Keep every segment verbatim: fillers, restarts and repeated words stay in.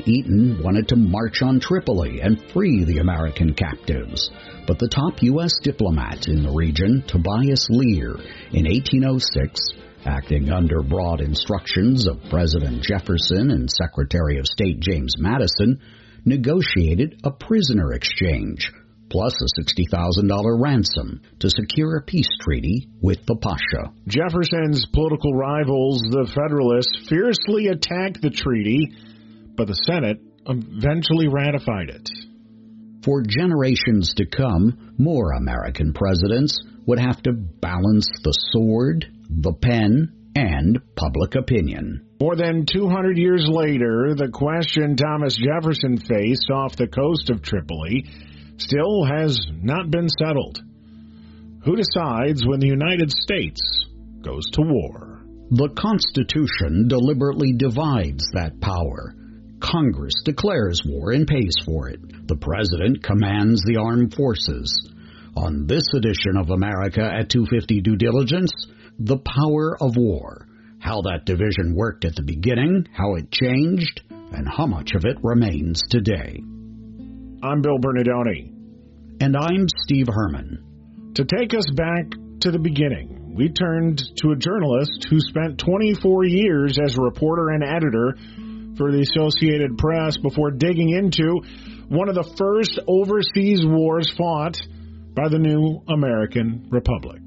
Eaton wanted to march on Tripoli and free the American captives. But the top U S diplomat in the region, Tobias Lear, in eighteen oh six, acting under broad instructions of President Jefferson and Secretary of State James Madison, negotiated a prisoner exchange, plus a sixty thousand dollars ransom to secure a peace treaty with the Pasha. Jefferson's political rivals, the Federalists, fiercely attacked the treaty, but the Senate eventually ratified it. For generations to come, more American presidents would have to balance the sword, the pen, and public opinion. More than two hundred years later, the question Thomas Jefferson faced off the coast of Tripoli still has not been settled. Who decides when the United States goes to war? The Constitution deliberately divides that power. Congress declares war and pays for it. The President commands the armed forces. On this edition of America at two fifty Due Diligence, the power of war. How that division worked at the beginning, how it changed, and how much of it remains today. I'm Bill Bernardoni. And I'm Steve Herman. To take us back to the beginning, we turned to a journalist who spent twenty-four years as a reporter and editor for the Associated Press before digging into one of the first overseas wars fought by the new American Republic.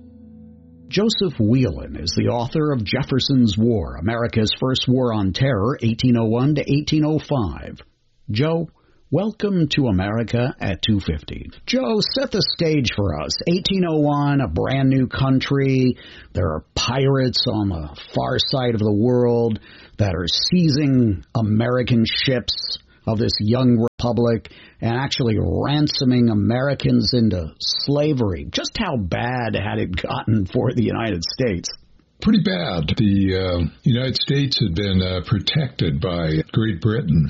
Joseph Whelan is the author of Jefferson's War, America's First War on Terror, eighteen oh one to eighteen oh five. Joe, welcome to America at two fifty. Joe, set the stage for us. eighteen oh one, a brand new country. There are pirates on the far side of the world that are seizing American ships of this young republic and actually ransoming Americans into slavery. Just how bad had it gotten for the United States? Pretty bad. The uh, United States had been uh, protected by Great Britain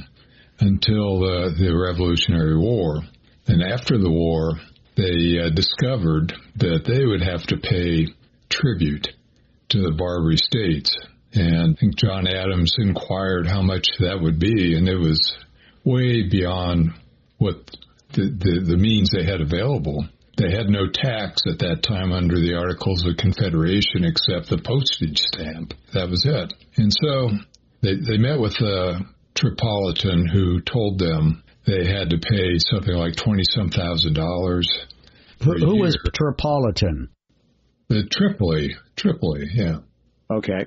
until uh, the Revolutionary War. And after the war, they uh, discovered that they would have to pay tribute to the Barbary States. And I think John Adams inquired how much that would be, and it was way beyond what the, the, the means they had available. They had no tax at that time under the Articles of Confederation except the postage stamp. That was it. And so they, they met with uh, Tripolitan, who told them they had to pay something like twenty-some thousand dollars. Who, who was Tripolitan? The Tripoli. Tripoli, yeah. Okay.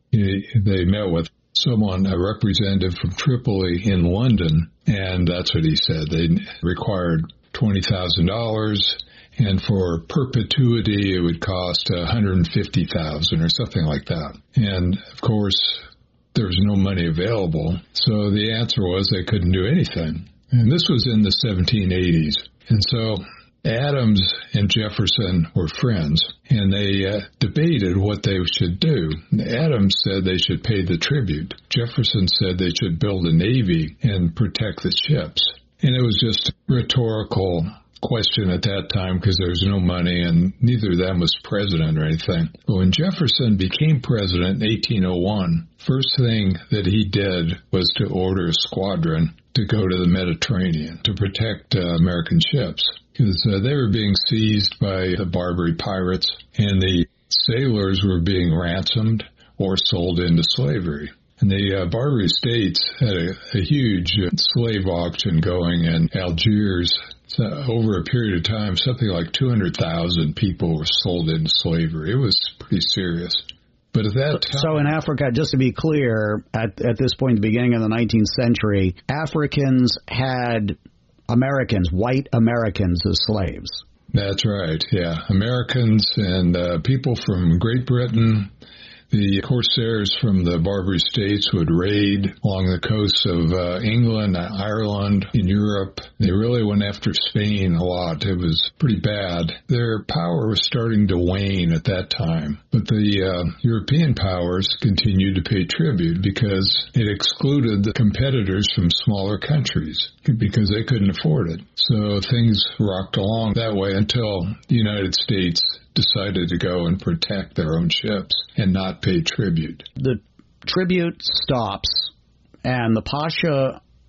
They met with someone, a representative from Tripoli in London, and that's what he said. They required twenty thousand dollars, and for perpetuity it would cost one hundred fifty thousand dollars or something like that. And, of course, there was no money available, so the answer was they couldn't do anything. And this was in the seventeen eighties. And so Adams and Jefferson were friends, and they uh, debated what they should do. Adams said they should pay the tribute. Jefferson said they should build a navy and protect the ships. And it was just a rhetorical question at that time because there was no money, and neither of them was president or anything. But when Jefferson became president in eighteen oh one, first thing that he did was to order a squadron to go to the Mediterranean to protect uh, American ships, because uh, they were being seized by the Barbary pirates, and the sailors were being ransomed or sold into slavery. And the uh, Barbary States had a, a huge uh, slave auction going in Algiers. So over a period of time, something like two hundred thousand people were sold into slavery. It was pretty serious. But at that time, so in Africa, just to be clear, at, at this point, the beginning of the nineteenth century, Africans had Americans, white Americans, as slaves. That's right, yeah. Americans and uh, people from Great Britain. The corsairs from the Barbary States would raid along the coasts of uh, England, Ireland, in Europe. They really went after Spain a lot. It was pretty bad. Their power was starting to wane at that time. But the uh, European powers continued to pay tribute because it excluded the competitors from smaller countries because they couldn't afford it. So things rocked along that way until the United States decided to go and protect their own ships and not pay tribute. The tribute stops, and the Pasha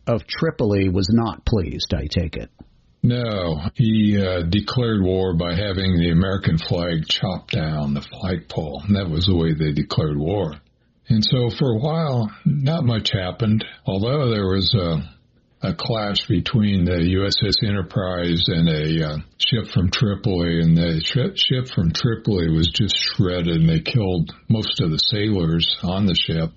of Tripoli was not pleased, I take it. No, he uh, declared war by having the American flag chopped down, the flagpole, and that was the way they declared war. And so for a while, not much happened, although there was a, a clash between the U S S Enterprise and a uh, ship from Tripoli, and the sh- ship from Tripoli was just shredded, and they killed most of the sailors on the ship,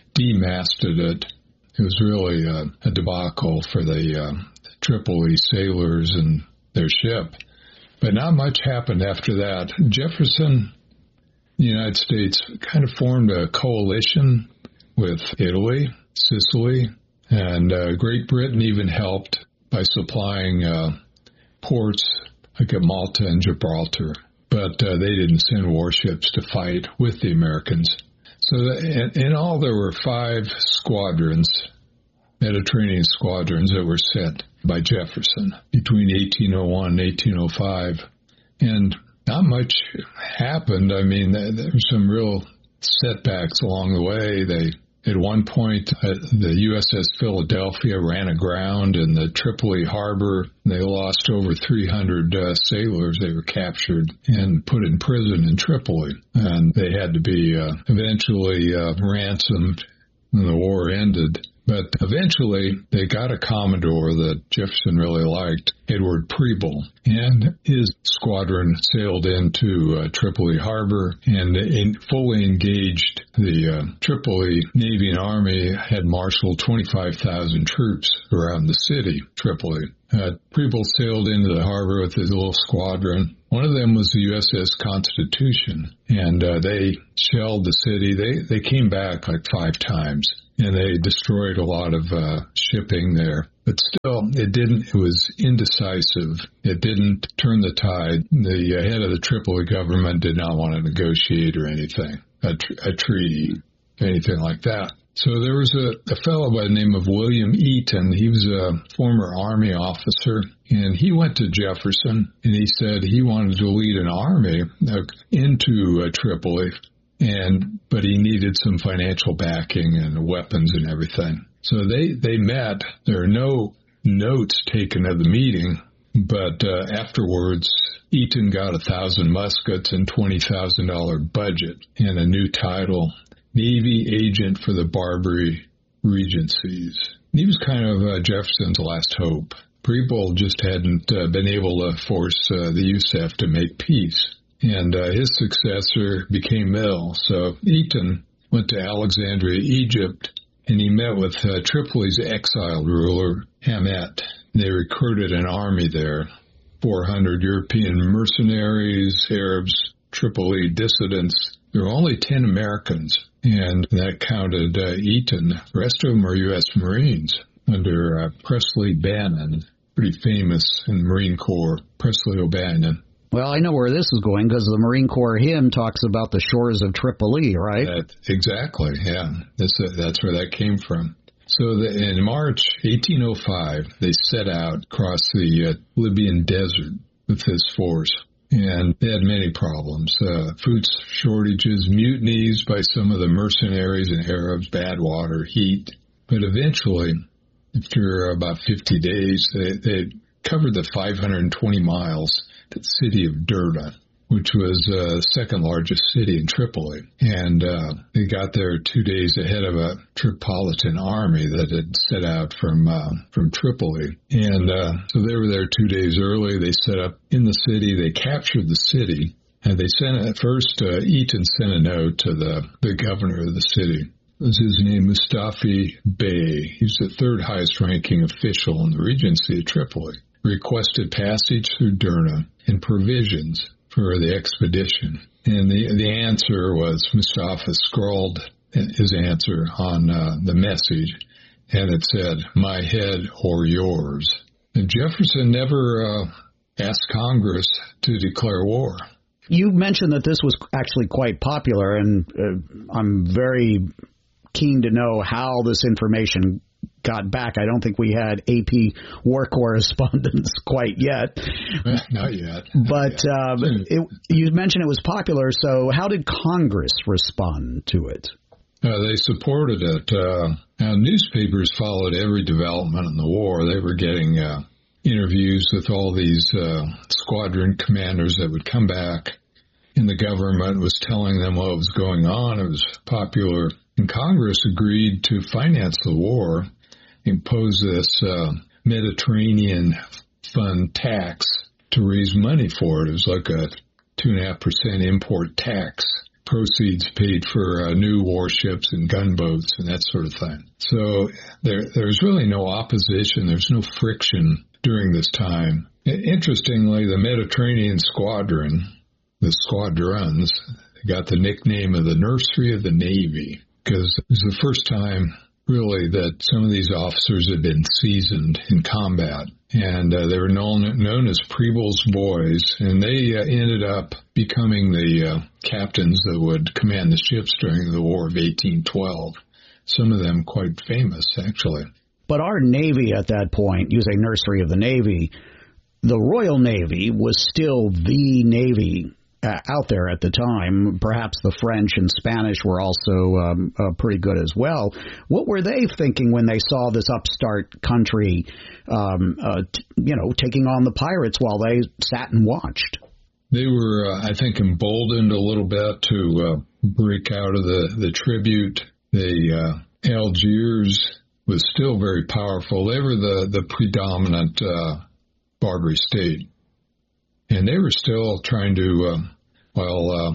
demasted it. It was really a, a debacle for the uh, Tripoli sailors and their ship. But not much happened after that. Jefferson, the United States, kind of formed a coalition with Italy, Sicily, and uh, Great Britain even helped by supplying uh, ports like at Malta and Gibraltar. But uh, they didn't send warships to fight with the Americans. So that in, in all, there were five squadrons, Mediterranean squadrons, that were sent by Jefferson between eighteen oh one and eighteen oh five. And not much happened. I mean, there were some real setbacks along the way. They, at one point, uh, the U S S Philadelphia ran aground in the Tripoli harbor. They lost over three hundred uh, sailors. They were captured and put in prison in Tripoli. And they had to be uh, eventually uh, ransomed when the war ended. But eventually, they got a Commodore that Jefferson really liked, Edward Preble, and his squadron sailed into uh, Tripoli harbor and in, fully engaged. The uh, Tripoli Navy and Army had marshaled twenty-five thousand troops around the city, Tripoli. Uh, Preble sailed into the harbor with his little squadron. One of them was the U S S Constitution, and uh, they shelled the city. They, they came back like five times. And they destroyed a lot of uh, shipping there. But still, it didn't, it was indecisive. It didn't turn the tide. The uh, head of the Tripoli government did not want to negotiate or anything, a, tr- a treaty, anything like that. So there was a, a fellow by the name of William Eaton. He was a former Army officer, and he went to Jefferson, and he said he wanted to lead an army uh, into uh, Tripoli. And but he needed some financial backing and weapons and everything. So they, they met. There are no notes taken of the meeting, but uh, afterwards, Eaton got a thousand muskets and twenty thousand dollars budget and a new title, Navy Agent for the Barbary Regencies. He was kind of uh, Jefferson's last hope. Preble just hadn't uh, been able to force uh, the U S F to make peace. And uh, his successor became ill, so Eaton went to Alexandria, Egypt, and he met with uh, Tripoli's exiled ruler, Hamet. They recruited an army there, four hundred European mercenaries, Arabs, Tripoli dissidents. There were only ten Americans, and that counted uh, Eaton. The rest of them are U S Marines under uh, Presley Bannon, pretty famous in the Marine Corps, Presley O'Bannon. Well, I know where this is going because the Marine Corps hymn talks about the shores of Tripoli, right? That, exactly, yeah. That's, a, that's where that came from. So the, in March eighteen oh five, they set out across the uh, Libyan desert with this force, and they had many problems. Uh, food shortages, mutinies by some of the mercenaries and Arabs, bad water, heat. But eventually, after about fifty days, they, they covered the five hundred twenty miles to the city of Derna, which was the uh, second largest city in Tripoli. And uh, they got there two days ahead of a Tripolitan army that had set out from uh, from Tripoli. And uh, so they were there two days early. They set up in the city. They captured the city. And they sent at first, uh, Eaton sent a note to the, the governor of the city. It was his name, Mustafa Bey. He was the third highest ranking official in the Regency of Tripoli. Requested passage through Derna and provisions for the expedition. And the the answer was, Mustafa scrawled his answer on uh, the message, and it said, "My head or yours." And Jefferson never uh, asked Congress to declare war. You mentioned that this was actually quite popular, and uh, I'm very keen to know how this information got back. I don't think we had A P war correspondents quite yet. Not yet. But Not yet. Um, it, you mentioned it was popular, so how did Congress respond to it? Uh, they supported it. Uh, Now, newspapers followed every development in the war. They were getting uh, interviews with all these uh, squadron commanders that would come back, and the government was telling them what was going on. It was popular. And Congress agreed to finance the war, impose this uh, Mediterranean fund tax to raise money for it. It was like a two point five percent import tax. Proceeds paid for uh, new warships and gunboats and that sort of thing. So there, there's really no opposition. There's no friction during this time. Interestingly, the Mediterranean Squadron, the squadrons, got the nickname of the Nursery of the Navy because it was the first time really that some of these officers had been seasoned in combat. And uh, they were known, known as Preble's Boys, and they uh, ended up becoming the uh, captains that would command the ships during the War of eighteen twelve. Some of them quite famous, actually. But our Navy at that point, you say Nursery of the Navy, the Royal Navy was still the Navy uh, out there at the time. Perhaps the French and Spanish were also um, uh, pretty good as well. What were they thinking when they saw this upstart country, um, uh, t- you know, taking on the pirates while they sat and watched? They were, uh, I think, emboldened a little bit to uh, break out of the, the tribute. The uh, Algiers was still very powerful. They were the, the predominant uh, Barbary state. And they were still trying to, uh, while uh,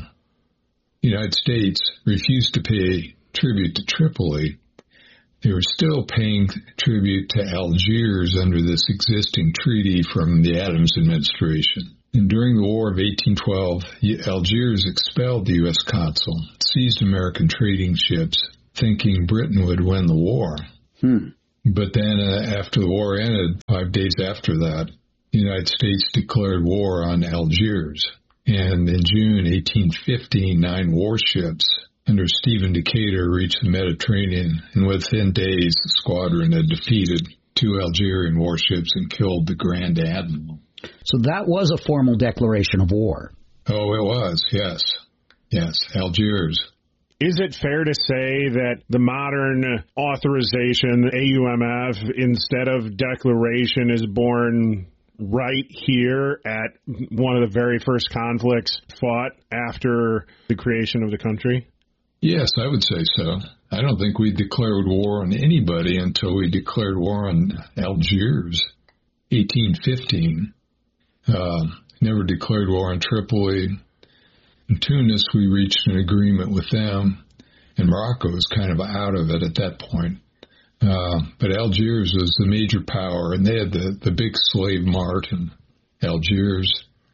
the United States refused to pay tribute to Tripoli, they were still paying tribute to Algiers under this existing treaty from the Adams administration. And during the War of eighteen twelve, Algiers expelled the U S consul, seized American trading ships, thinking Britain would win the war. Hmm. But then uh, after the war ended, five days after that, the United States declared war on Algiers. And in June eighteen fifteen, nine warships under Stephen Decatur reached the Mediterranean, and within days the squadron had defeated two Algerian warships and killed the Grand Admiral. So that was a formal declaration of war. Oh, it was, yes. Yes, Algiers. Is it fair to say that the modern authorization, A U M F, instead of declaration, is born right here at one of the very first conflicts fought after the creation of the country? Yes, I would say so. I don't think we declared war on anybody until we declared war on Algiers, eighteen fifteen. Uh, never declared war on Tripoli. In Tunis, we reached an agreement with them, and Morocco was kind of out of it at that point. Uh, but Algiers was the major power, and they had the, the big slave mart in Algiers.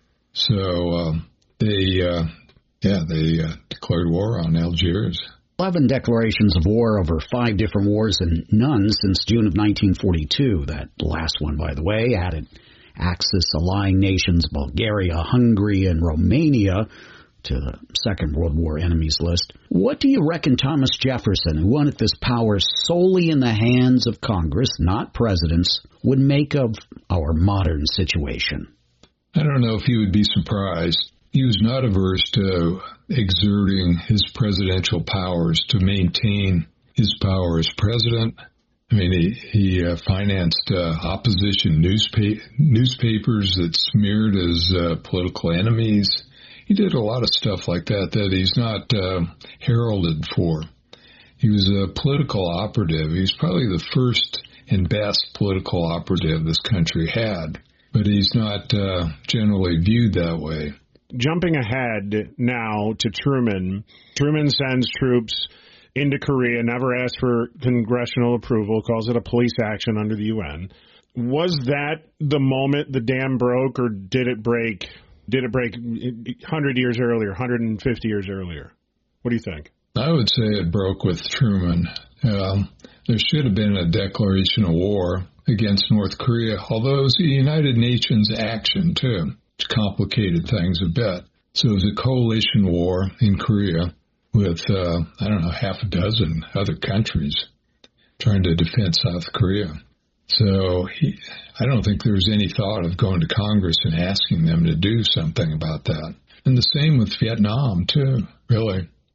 So uh, they, uh, yeah, they uh, declared war on Algiers. Eleven declarations of war over five different wars and none since June of nineteen forty-two. That last one, by the way, added Axis allying nations Bulgaria, Hungary, and Romania to the Second World War enemies list. What do you reckon Thomas Jefferson, who wanted this power solely in the hands of Congress, not presidents, would make of our modern situation? I don't know if he would be surprised. He was not averse to exerting his presidential powers to maintain his power as president. I mean, he, he uh, financed uh, opposition newspa- newspapers that smeared his uh, political enemies. He did a lot of stuff like that that he's not uh, heralded for. He was a political operative. He was probably the first and best political operative this country had, but he's not uh, generally viewed that way. Jumping ahead now to Truman, Truman sends troops into Korea, never asked for congressional approval, calls it a police action under the U N. Was that the moment the dam broke, or did it break? Did it break one hundred years earlier, one hundred fifty years earlier? What do you think? I would say it broke with Truman. Um, there should have been a declaration of war against North Korea, although it was the United Nations action, too, which complicated things a bit. So it was a coalition war in Korea with, uh, I don't know, half a dozen other countries trying to defend South Korea. So he, I don't think there was any thought of going to Congress and asking them to do something about that. And the same with Vietnam, too, really.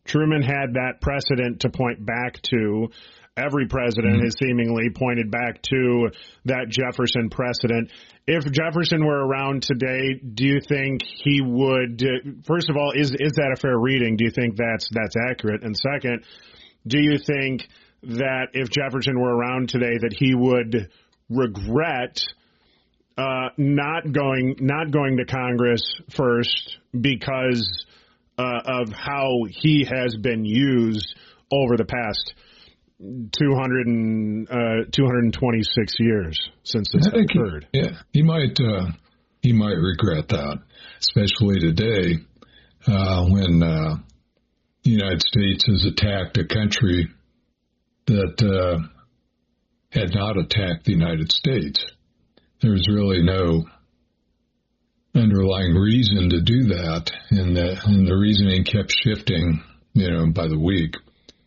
Truman had that precedent to point back to. Every president has seemingly pointed back to that Jefferson precedent. If Jefferson were around today, do you think he would, first of all, is is that a fair reading? Do you think that's that's accurate? And second, do you think that if Jefferson were around today that he would regret uh, not going not going to Congress first because uh, of how he has been used over the past two hundred and uh, two hundred twenty-six years since this occurred? He, yeah, he might uh, he might regret that, especially today uh, when uh, the United States has attacked a country that uh, had not attacked the United States. There's really no underlying reason to do that, and the, and the reasoning kept shifting, you know, by the week.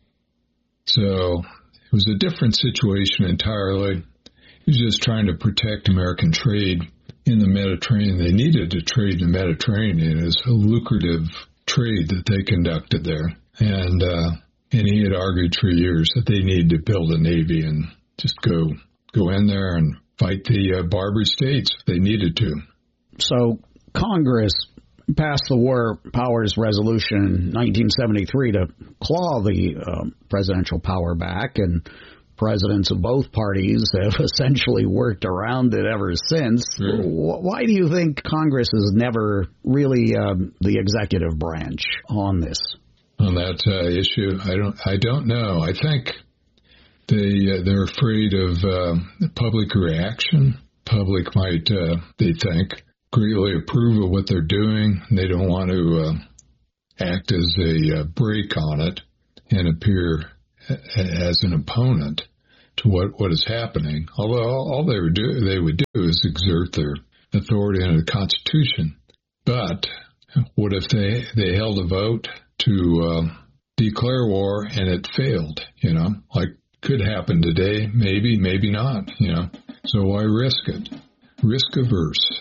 So it was a different situation entirely. He was just trying to protect American trade in the Mediterranean. They needed to trade in the Mediterranean. It was a lucrative trade that they conducted there. And uh, and he had argued for years that they needed to build a navy and just go go in there and fight the uh, Barbary states if they needed to. So Congress passed the War Powers Resolution in nineteen seventy-three to claw the uh, presidential power back, and presidents of both parties have essentially worked around it ever since. Sure. Why do you think Congress is never really um, the executive branch on this? On that uh, issue, I don't. I don't know. I think they uh, they're afraid of uh, public reaction. Public might, uh, they think, greatly approve of what they're doing. They don't want to uh, act as a uh, brake on it and appear as an opponent to what, what is happening. Although all, all they would do they would do is exert their authority under the Constitution. But what if they they held a vote to uh, declare war and it failed? You know, like could happen today, maybe, maybe not. You know, so why risk it? Risk averse.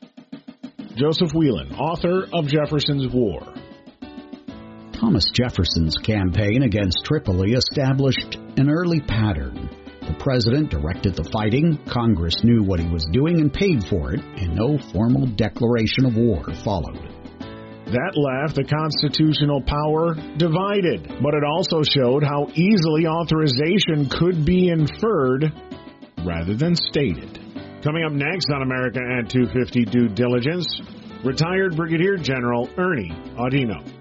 Joseph Whelan, author of Jefferson's War. Thomas Jefferson's campaign against Tripoli established an early pattern. The president directed the fighting, Congress knew what he was doing and paid for it, and no formal declaration of war followed. That left the constitutional power divided, but it also showed how easily authorization could be inferred rather than stated. Coming up next on America at two fifty Due Diligence, retired Brigadier General Ernie Audino.